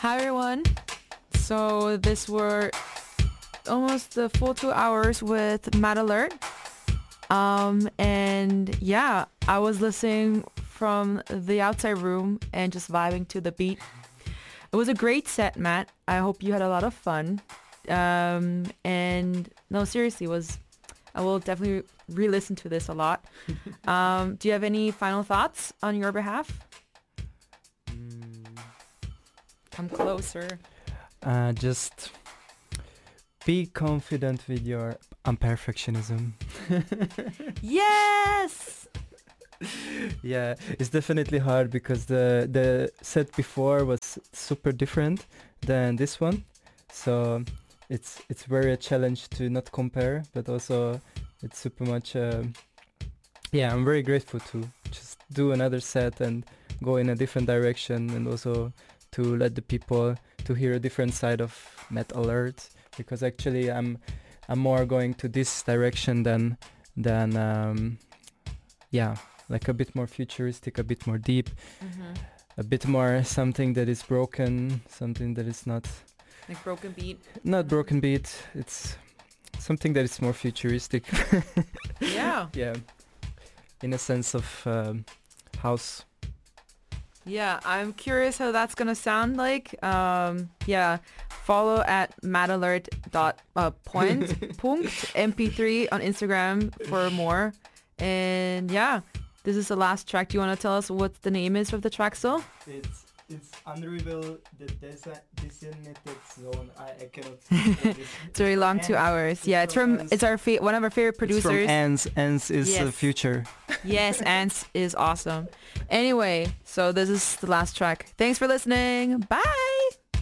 Hi everyone. So this were almost the full 2 hours with Mad Alert. And yeah, I was listening from the outside room and just vibing to the beat. It was a great set, Matt. I hope you had a lot of fun. And no, seriously, I will definitely re-listen to this a lot. Do you have any final thoughts on your behalf? Come closer. Just be confident with your imperfectionism. Yes! Yeah, it's definitely hard because the set before was super different than this one. So it's very a challenge to not compare, but also it's super much I'm very grateful to just do another set and go in a different direction, and also to let the people to hear a different side of Mad Alert, because actually I'm more going to this direction than like a bit more futuristic, a bit more deep, a bit more something that is broken, something that is not like broken beat. Not broken beat. It's something that is more futuristic. Yeah. Yeah. In a sense of house. Yeah, I'm curious how that's gonna sound like. Follow at madalert.point.mp3 on Instagram for more. And yeah, this is the last track. Do you want to tell us what the name is of the track still? It's Unreal, the designated zone. I cannot. It's very long, 2 hours. Yeah, it's from it's our one of our favorite producers. It's from Ants. Ants is the future. Yes, Ants is awesome. Anyway, so this is the last track. Thanks for listening. Bye.